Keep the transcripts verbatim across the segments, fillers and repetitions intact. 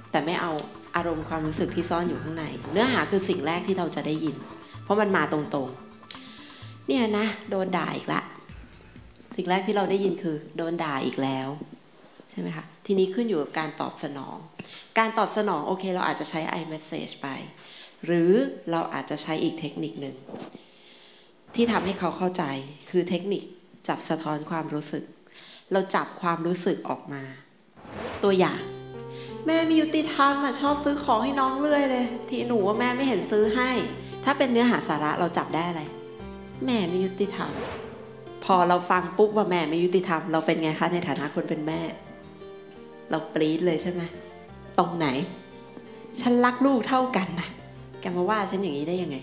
แต่ไม่เอาอารมณ์ความรู้สึกที่ซ่อนอยู่ข้างในเนื้อหาคือสิ่งแรกที่เราจะได้ยินเพราะมันมาตรงๆเนี่ยนะโดนด่าอีกละสิ่งแรกที่เราได้ยินคือโดนด่าอีกแล้วใช่ไหมคะทีนี้ขึ้นอยู่กับการตอบสนองการตอบสนองโอเคเราอาจจะใช้ iMessage ไปหรือเราอาจจะใช้อีกเทคนิคหนึ่งที่ทำให้เขาเข้าใจคือเทคนิคจับสะท้อนความรู้สึกเราจับความรู้สึกออกมาตัวอย่างแม่ไม่ยุติธรรมอ่ะชอบซื้อของให้น้องเรื่อยเลยทีหนูว่าแม่ไม่เห็นซื้อให้ถ้าเป็นเนื้อหาสาระเราจับได้อะไรแม่ไม่ยุติธรรมพอเราฟังปุ๊บว่าแม่ไม่ยุติธรรมเราเป็นไงคะในฐานะคนเป็นแม่เราปรี๊ดเลยใช่ไหมตรงไหนฉันรักลูกเท่ากันนะแกมาว่าฉันอย่างนี้ได้ยังไง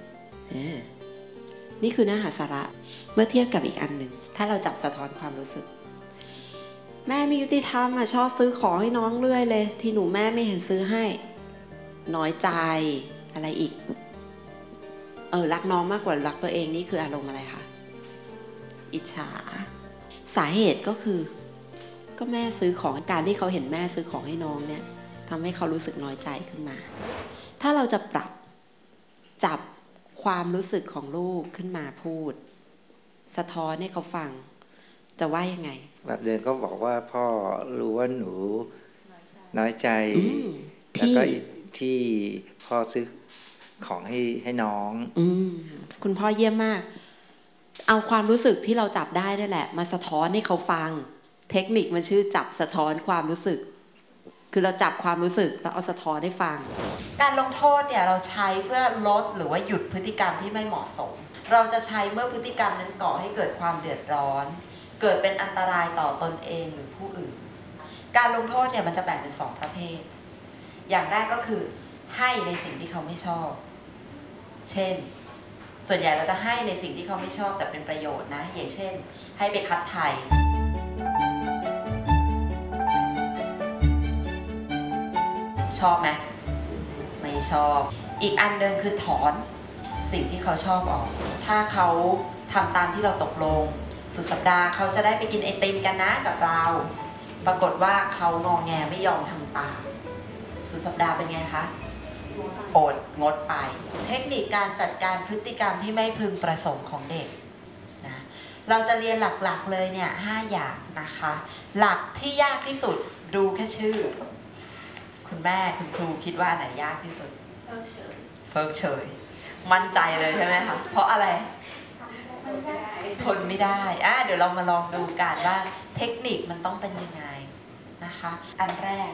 นี่คือเนื้อหาสาระเมื่อเทียบกับอีกอันหนึ่งถ้าเราจับสะท้อนความรู้สึกแม่มียุติธรรมอ่ะชอบซื้อของให้น้องเรื่อยเลยที่หนูแม่ไม่เห็นซื้อให้น้อยใจอะไรอีกเออรักน้องมากกว่ารักตัวเองนี่คืออารมณ์อะไรคะอิจฉาสาเหตุก็คือก็แม่ซื้อของการที่เขาเห็นแม่ซื้อของให้น้องเนี่ยทำให้เขารู้สึกน้อยใจขึ้นมาถ้าเราจะปรับจับความรู้สึกของลูกขึ้นมาพูดสะท้อนให้เขาฟังจะว่ายังไงแบบเดินก็บอกว่าพ่อรู้ว่าหนูน้อยใจแล้วก็ที่พ่อซื้อของให้ให้น้องอืมคุณพ่อเยี่ยมมากเอาความรู้สึกที่เราจับได้นี่แหละมาสะท้อนให้เขาฟังเทคนิคมันชื่อจับสะท้อนความรู้สึกคือเราจับความรู้สึกแล้วเอาสะท้อนให้ฟังการลงโทษเนี่ยเราใช้เพื่อลดหรือว่าหยุดพฤติกรรมที่ไม่เหมาะสมเราจะใช้เมื่อพฤติกรรมนั้นก่อให้เกิดความเดือดร้อนเกิดเป็นอันตรายต่อตนเองหรือผู้อื่นการลงโทษเนี่ยมันจะแบ่งเป็นสองประเภทอย่างแรกก็คือให้ในสิ่งที่เขาไม่ชอบเช่นส่วนใหญ่เราจะให้ในสิ่งที่เขาไม่ชอบแต่เป็นประโยชน์นะอย่างเช่นให้ไปคัดไทยชอบไหมไม่ชอบอีกอันหนึ่งคือถอนสิ่งที่เขาชอบออกถ้าเขาทำตามที่เราตกลงสุดสัปดาห์เขาจะได้ไปกินไอติมกันนะกับเราปรากฏว่าเขางอแงไม่ยอมทำตามสุดสัปดาห์เป็นไงคะอดงดไปเทคนิคการจัดการพฤติกรรมที่ไม่พึงประสงค์ของเด็กนะเราจะเรียนหลักๆเลยเนี่ยห้าอย่างนะคะหลักที่ยากที่สุดดูแค่ชื่อคุณแม่คุณครูคิดว่าไหนยากที่สุดเพิกเฉยเพิกเฉยมั่นใจเลยใช่ไหมคะเพราะอะไรทนไม่ได้อ่ะเดี๋ยวเรามาลองดูกันว่าเทคนิคมันต้องเป็นยังไงนะคะอันแรก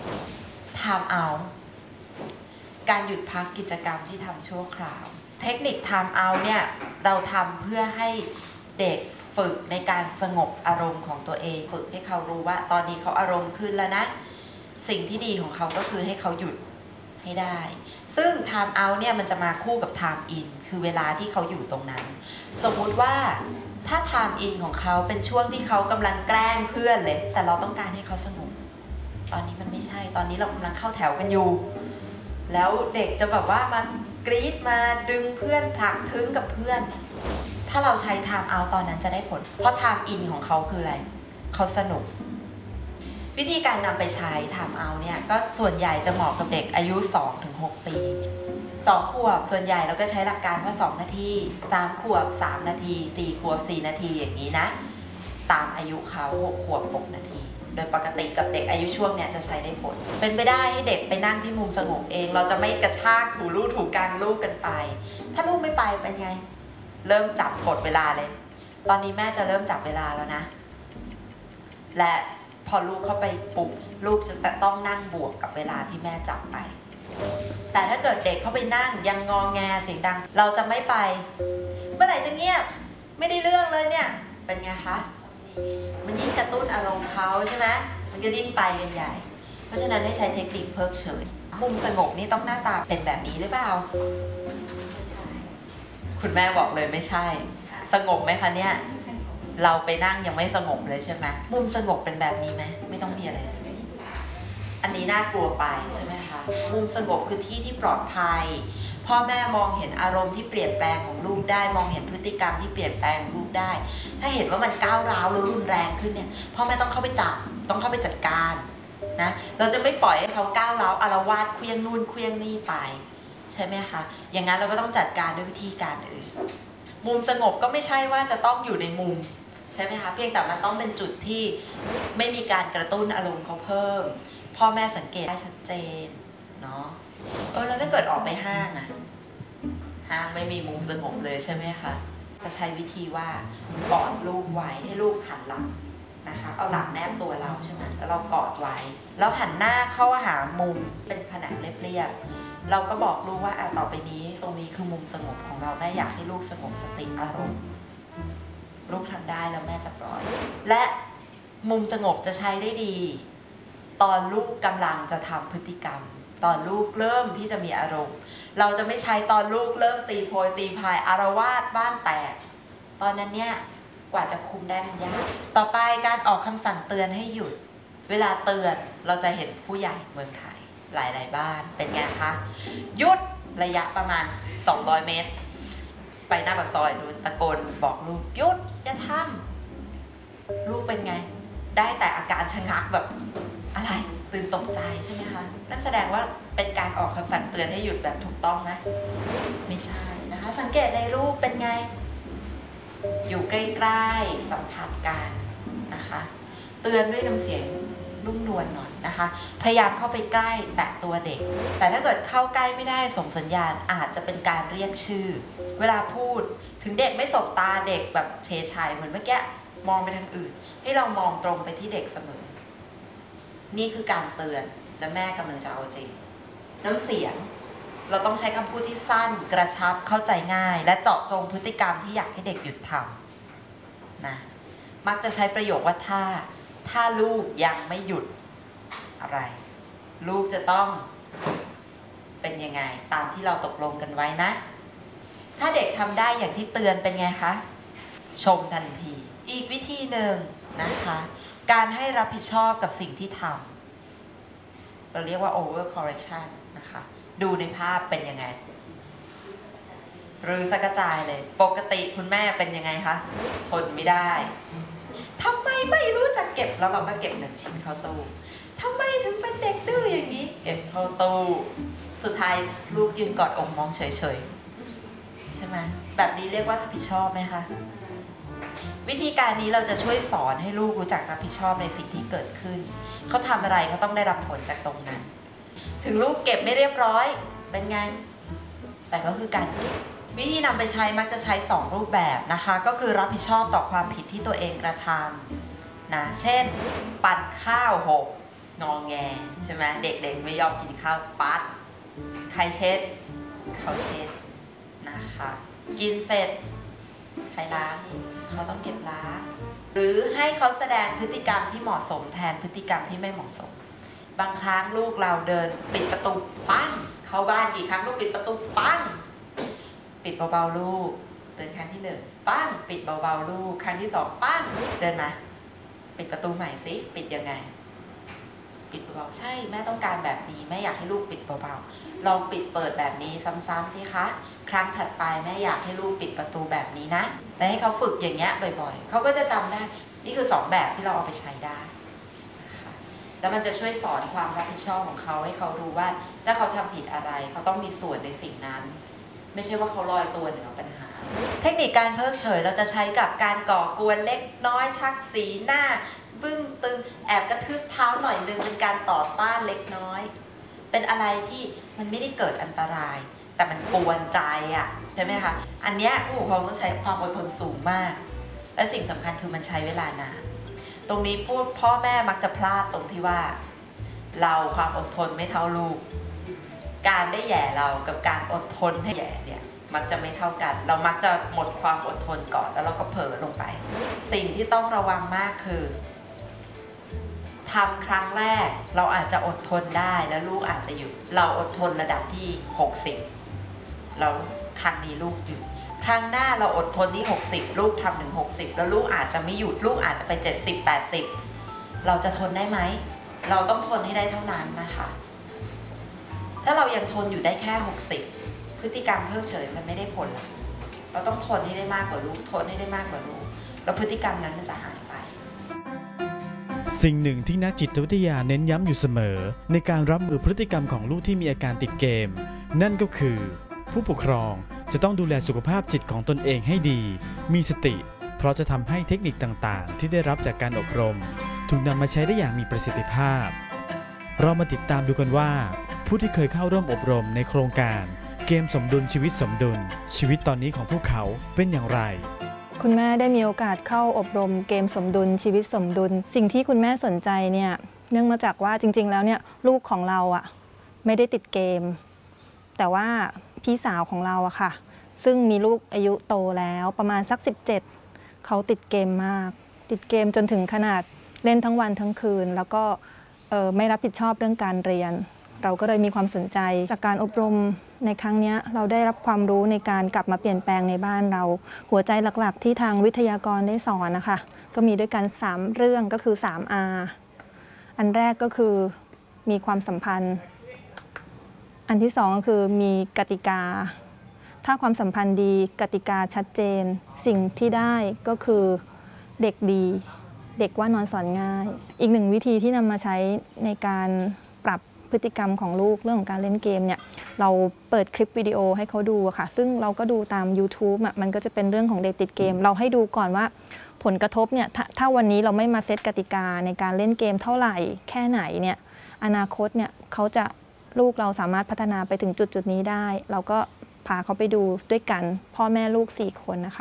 time out การหยุดพักกิจกรรมที่ทำชั่วคราวเทคนิค time out เนี่ยเราทำเพื่อให้เด็กฝึกในการสงบอารมณ์ของตัวเองฝึกให้เขารู้ว่าตอนนี้เขาอารมณ์ขึ้นแล้วนะสิ่งที่ดีของเขาก็คือให้เขาหยุดให้ได้ซึ่ง time out เนี่ยมันจะมาคู่กับ time in คือเวลาที่เขาอยู่ตรงนั้นสมมุติว่าถ้า time in ของเขาเป็นช่วงที่เขากำลังแกล้งเพื่อนเลยแต่เราต้องการให้เขาสงบตอนนี้มันไม่ใช่ตอนนี้เรากำลังเข้าแถวกันอยู่แล้วเด็กจะแบบว่ามากรี๊ดมาดึงเพื่อนผลักทึ้งกับเพื่อนถ้าเราใช้ time out ตอนนั้นจะได้ผลเพราะ time in ของเขาคืออะไรเขาสนุกวิธีการนำไปใช้ time out เนี่ยก็ส่วนใหญ่จะเหมาะกับเด็กอายุ สองถึงหก ปีสองขวบส่วนใหญ่เราก็ใช้หลักการว่าสองนาทีสามขวบสามนาทีสี่ขวบสี่นาทีอย่างนี้นะตามอายุเขาหกขวบหกนาทีโดยปกติกับเด็กอายุช่วงเนี้ยจะใช้ได้ผลเป็นไปได้ให้เด็กไปนั่งที่มุมสงบเองเราจะไม่กระชากถูลู่ถูกลางลูกกันไปถ้าลูกไม่ไปเป็นไงเริ่มจับกดเวลาเลยตอนนี้แม่จะเริ่มจับเวลาแล้วนะและพอลูกเข้าไปปุ๊บลูกจะต้องนั่งบวกกับเวลาที่แม่จับไปแต่ถ้าเกิดเด็กเข้าไปนั่งยังงอแงเสียงดังเราจะไม่ไปเมื่อไหร่จะเงียบไม่ได้เรื่องเลยเนี่ยเป็นไงคะมันยิ่งกระตุ้นอารมณ์เขาใช่ไหมมันก็ยิ่งไปกันใหญ่เพราะฉะนั้นให้ใช้เทคนิคเพิกเฉยมุมสงบนี่ต้องหน้าตาเป็นแบบนี้หรือเปล่าคุณแม่บอกเลยไม่ใช่สงบไหมคะเนี่ยเราไปนั่งยังไม่สงบเลยใช่ไหมมุมสงบเป็นแบบนี้ไหมไม่ต้องมีอะไรอันนี้น่ากลัวไปใช่ไหมคะมุมสงบคือที่ที่ปลอดภัยพ่อแม่มองเห็นอารมณ์ที่เปลี่ยนแปลงของลูกได้มองเห็นพฤติกรรมที่เปลี่ยนแปลงของลูกได้ถ้าเห็นว่ามันก้าวร้าวหรือรุนแรงขึ้นเนี่ยพ่อแม่ต้องเข้าไปจับต้องเข้าไปจัดการนะเราจะไม่ปล่อยให้เขาก้าวร้าวอาละวาดเคลี้ยงนู่นเคลี้ยงนี่ไปใช่ไหมคะอย่างนั้นเราก็ต้องจัดการด้วยวิธีการอื่นมุมสงบก็ไม่ใช่ว่าจะต้องอยู่ในมุมใช่ไหมคะเพียงแต่มันต้องเป็นจุดที่ไม่มีการกระตุ้นอารมณ์เขาเพิ่มพ่อแม่สังเกตได้ชัดเจนเนาะเออแล้วถ้าเกิดออกไปห้างอะห้างไม่มีมุมสงบเลยใช่ไหมคะจะใช้วิธีว่ากอดลูกไว้ให้ลูกหันหลังนะคะเอาหลังแนบตัวเราใช่ไหมแล้วเรากอดไว้แล้วหันหน้าเข้าหามุมเป็นผนังเรียบๆเราก็บอกลูกว่าอ่ะต่อไปนี้ตรงนี้คือมุมสงบของเราแม่อยากให้ลูกสงบสติอารมณ์ลูกทำได้แล้วแม่จะปล่อยและมุมสงบจะใช้ได้ดีตอนลูกกำลังจะทำพฤติกรรมตอนลูกเริ่มที่จะมีอารมณ์เราจะไม่ใช้ตอนลูกเริ่มตีโพยตีพายอารวาสบ้านแตกตอนนั้นเนี่ยกว่าจะคุมได้มันยากต่อไปการออกคำสั่งเตือนให้หยุดเวลาเตือนเราจะเห็นผู้ใหญ่เมืองไทยหลายๆบ้านเป็นไงคะหยุดระยะประมาณสองร้อยเมตรไปหน้าปากซอยดูตะโกนบอกลูกหยุดอย่าทำลูกเป็นไงได้แต่อาการชะงักแบบอะไรตื่นตกใจใช่ไหมคะนั่นแสดงว่าเป็นการออกคำสั่งเตือนให้หยุดแบบถูกต้องไหมไม่ใช่นะคะสังเกตในรูปเป็นไงอยู่ใกล้ๆสัมผัสกันนะคะเตือนด้วยน้ำเสียงนุ่มนวลหน่อยนะคะพยายามเข้าไปใกล้แตะตัวเด็กแต่ถ้าเกิดเข้าใกล้ไม่ได้ส่งสัญญาณอาจจะเป็นการเรียกชื่อเวลาพูดถึงเด็กไม่สบตาเด็กแบบเฉยชัยเหมือนเมื่อกี้มองไปทางอื่นให้เรามองตรงไปที่เด็กเสมอนี่คือการเตือนและแม่กำลังจะเอาจริงน้ำเสียงเราต้องใช้คำพูดที่สั้นกระชับเข้าใจง่ายและเจาะจงพฤติกรรมที่อยากให้เด็กหยุดทำนะมักจะใช้ประโยคว่าถ้าถ้าลูกยังไม่หยุดอะไรลูกจะต้องเป็นยังไงตามที่เราตกลงกันไว้นะถ้าเด็กทำได้อย่างที่เตือนเป็นไงคะชมทันทีอีกวิธีหนึ่งนะคะการให้รับผิดชอบกับสิ่งที่ทำเราเรียกว่า over correction นะคะดูในภาพเป็นยังไงหรือสักกระจายเลยปกติคุณแม่เป็นยังไงคะทนไม่ได้ทำไมไม่รู้จักเก็บแล้วเราก็เก็บหนึ่งชิ้นเข้าตู้ทำไมถึงเป็นเด็กดื้ออย่างนี้เก็บเข้าตู้สุดท้ายลูกยืนกอดอกมองเฉยๆใช่ไหมแบบนี้เรียกว่ารับผิดชอบไหมคะวิธีการนี้เราจะช่วยสอนให้ลูกรู้จักรับผิดชอบในสิ่งที่เกิดขึ้นเขาทำอะไรเขาต้องได้รับผลจากตรงนั้นถึงลูกเก็บไม่เรียบร้อยเป็นไงแต่ก็คือการเก็บวิธีนำไปใช้มักจะใช้สองรูปแบบนะคะก็คือรับผิดชอบต่อความผิดที่ตัวเองกระทำนะเช่นปัดข้าวหกงอแงใช่ไหมเด็กๆไม่ยอมกินข้าวปัดใครเช็ดเขาเช็ดนะคะกินเสร็จใครล้างเขาต้องเก็บล้างหรือให้เขาแสดงพฤติกรรมที่เหมาะสมแทนพฤติกรรมที่ไม่เหมาะสมบางครั้งลูกเราเดินปิดประตูปั้งเข้าบ้านกี่ครั้งก็ปิดประตูปั้งปิดเบาๆลูกเดินครั้งที่หนึ่งปั้งปิดเบาๆลูกครั้งที่สองปั้งเดินมาปิดประตูใหม่สิปิดยังไงปิดเบาๆใช่แม่ต้องการแบบนี้แม่อยากให้ลูกปิดเบาๆลองปิดเปิดแบบนี้ซ้ำๆสิคะครั้งถัดไปแม่อยากให้ลูกปิดประตูแบบนี้นะและให้เขาฝึกอย่างเงี้ยบ่อยๆเขาก็จะจำได้นี่คือสองแบบที่เราเอาไปใช้ได้นะคะแล้วมันจะช่วยสอนความรับผิดชอบของเขาให้เขารู้ว่าถ้าเขาทำผิดอะไรเขาต้องมีส่วนในสิ่งนั้นไม่ใช่ว่าเขาลอยตัวเหนือปัญหาเทคนิคการเพิกเฉยเราจะใช้กับการก่อกวนเล็กน้อยชักสีหน้าบึ้งตึงแอบกระทืบเท้าหน่อยนึงเป็นการต่อต้านเล็กน้อยเป็นอะไรที่มันไม่ได้เกิดอันตรายแต่มันกวนใจอ่ะใช่ไหมคะอันเนี้ยผู้ปกครองต้องใช้ความอดทนสูงมากและสิ่งสำคัญคือมันใช้เวลานานตรงนี้พูดพ่อแม่มักจะพลาดตรงที่ว่าเราความอดทนไม่เท่าลูกการได้แย่เรากับการอดทนให้แย่เนี่ยมักจะไม่เท่ากันเรามักจะหมดความอดทนก่อนแล้วเราก็เผลอลงไปสิ่งที่ต้องระวังมากคือทำครั้งแรกเราอาจจะอดทนได้แล้วลูกอาจจะหยุดเราอดทนระดับที่หกสิบแล้วครั้งนี้ลูกหยุดครั้งหน้าเราอดทนที่หกสิบลูกทำถึงหกสิบแล้วลูกอาจจะไม่หยุดลูกอาจจะไปเจ็ดสิบ แปดสิบเราจะทนได้ไหมเราต้องทนให้ได้เท่านั้นนะคะถ้าเรายังทนอยู่ได้แค่หกสิบพฤติกรรมเพิกเฉยมันไม่ได้ผลหรอกเราต้องทนให้ได้มากกว่าลูกทนให้ได้มากกว่าลูกแล้วพฤติกรรมนั้นมันจะหายไปสิ่งหนึ่งที่นักจิตวิทยาเน้นย้ำอยู่เสมอในการรับมือพฤติกรรมของลูกที่มีอาการติดเกมนั่นก็คือผู้ปกครองจะต้องดูแลสุขภาพจิตของตนเองให้ดีมีสติเพราะจะทำให้เทคนิคต่างๆที่ได้รับจากการอบรมถูกนำมาใช้ได้อย่างมีประสิทธิภาพเรามาติดตามดูกันว่าผู้ที่เคยเข้าร่วมอบรมในโครงการเกมสมดุลชีวิตสมดุลชีวิตตอนนี้ของพวกเขาเป็นอย่างไรคุณแม่ได้มีโอกาสเข้าอบรมเกมสมดุลชีวิตสมดุลสิ่งที่คุณแม่สนใจเนี่ยเนื่องมาจากว่าจริงๆแล้วเนี่ยลูกของเราอ่ะไม่ได้ติดเกมแต่ว่าพี่สาวของเราอะค่ะซึ่งมีลูกอายุโตแล้วประมาณสักสิบเจ็ดเขาติดเกมมากติดเกมจนถึงขนาดเล่นทั้งวันทั้งคืนแล้วก็ไม่รับผิดชอบเรื่องการเรียนเราก็เลยมีความสนใจจากการอบรมในครั้งนี้เราได้รับความรู้ในการกลับมาเปลี่ยนแปลงในบ้านเราหัวใจหลักๆที่ทางวิทยากรได้สอนนะคะก็มีด้วยกันสามเรื่องก็คือ สาม อาร์ อันแรกก็คือมีความสัมพันธ์อันที่สองก็คือมีกติกาถ้าความสัมพันธ์ดีกติกาชัดเจนสิ่งที่ได้ก็คือเด็กดีเด็กว่านอนสอนง่ายอีกหนึ่งวิธีที่นำมาใช้ในการปรับพฤติกรรมของลูกเรื่องของการเล่นเกมเนี่ยเราเปิดคลิปวิดีโอให้เขาดูค่ะซึ่งเราก็ดูตาม ยูทูบ อ่ะมันก็จะเป็นเรื่องของเด็กติดเกมเราให้ดูก่อนว่าผลกระทบเนี่ยถถ้าวันนี้เราไม่มาเซตกติกาในการเล่นเกมเท่าไหร่แค่ไหนเนี่ยอนาคตเนี่ยเขาจะลูกเราสามารถพัฒนาไปถึงจุดจุดนี้ได้เราก็พาเขาไปดูด้วยกันพ่อแม่ลูกสี่คนนะคะ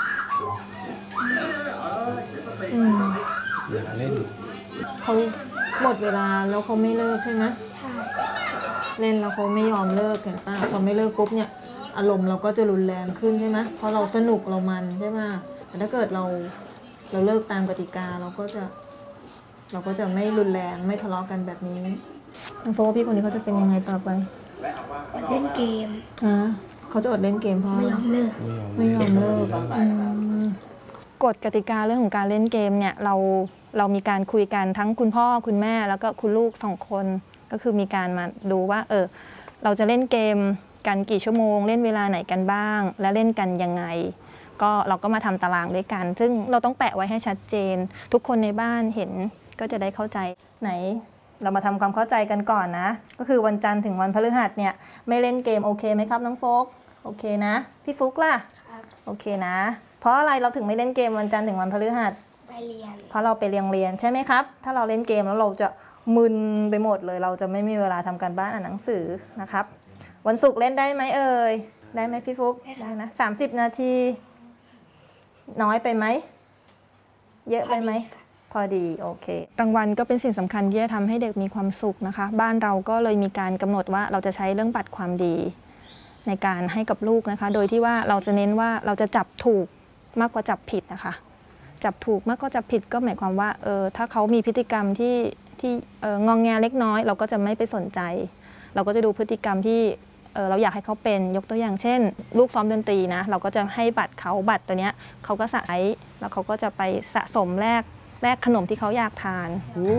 อยากเล่นเขาหมดเวลาแล้วเขาไม่เลิกใช่ไหมใช่เล่นแล้วเขาไม่ยอมเลิกเห็นป่ะพอไม่เลิกปุ๊บเนี่ยอารมณ์เราก็จะรุนแรงขึ้นใช่ไหมเพราะเราสนุกเรามันใช่ไหมแต่ถ้าเกิดเราเราเลิกตามกติกาเราก็จะเราก็จะไม่รุนแรงไม่ทะเลาะกันแบบนี้น้องโฟพี่คนนี้เขาจะเป็นยังไงต่อไปเล่นเกมอ่าเขาจะอดเล่นเกมเพราะไม่ยอมเลิกไม่ยอมเลิกกฎกติกาเรื่องของการเล่นเกมเนี่ยเราเรามีการคุยกันทั้งคุณพ่อคุณแม่แล้วก็คุณลูกสองคนก็คือมีการมาดูว่าเออเราจะเล่นเกมกันกี่ชั่วโมงเล่นเวลาไหนกันบ้างและเล่นกันยังไงก็เราก็มาทำตารางด้วยกันซึ่งเราต้องแปะไว้ให้ชัดเจนทุกคนในบ้านเห็นก็จะได้เข้าใจไหนเรามาทำความเข้าใจกันก่อนนะก็คือวันจันทร์ถึงวันพฤหัสเนี่ยไม่เล่นเกมโอเคไหมครับน้องโฟกโอเคนะพี่ฟุกล่ะโอเคนะเพราะอะไรเราถึงไม่เล่นเกมวันจันทร์ถึงวันพฤหัสไปเรียนเพราะเราไปเรียนเรียนใช่ไหมครับถ้าเราเล่นเกมแล้วเราจะมึนไปหมดเลยเราจะไม่มีเวลาทำการบ้านอ่านหนังสือนะครับวันศุกร์เล่นได้ไหมเอ่ยได้ไหมพี่ฟุกได้นะสามสิบนาทีน้อยไปไหมเยอะไปไหมพอดีโอเครางวัลก็เป็นสิ่งสำคัญที่จะทำให้เด็กมีความสุขนะคะบ้านเราก็เลยมีการกำหนดว่าเราจะใช้เรื่องบัตรความดีในการให้กับลูกนะคะโดยที่ว่าเราจะเน้นว่าเราจะจับถูกมากกว่าจับผิดนะคะจับถูกมากกว่าจับผิดก็หมายความว่าเออถ้าเขามีพฤติกรรมที่ที่เอององแงเล็กน้อยเราก็จะไม่ไปสนใจเราก็จะดูพฤติกรรมที่เออเราอยากให้เขาเป็นยกตัวอย่างเช่นลูกซ้อมดนตรีนะเราก็จะให้บัตรเขาบัตรตัวเนี้ยเขาก็สะสมแล้วเขาก็จะไปสะสมแลกแลกขนมที่เขาอยากทาน